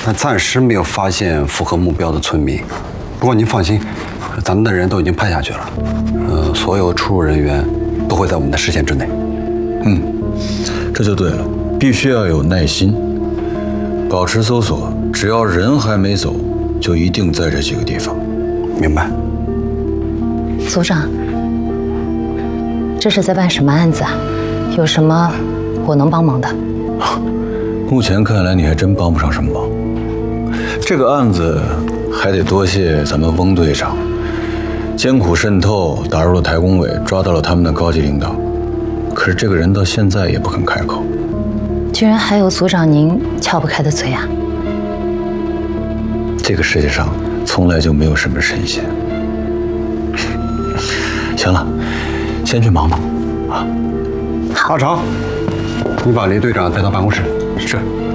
但暂时没有发现符合目标的村民。不过您放心，咱们的人都已经派下去了，所有出入人员都会在我们的视线之内。 这就对了，必须要有耐心，保持搜索，只要人还没走，就一定在这几个地方。 明白。 组长，这是在办什么案子啊？有什么我能帮忙的？ 目前看来，你还真帮不上什么忙。这个案子还得多谢咱们翁队长，艰苦渗透，打入了台工委，抓到了他们的高级领导。可是这个人到现在也不肯开口。 居然还有组长您撬不开的嘴啊！ 这个世界上从来就没有什么神仙。行了，先去忙吧。啊， 阿长，你把雷队长带到办公室。是。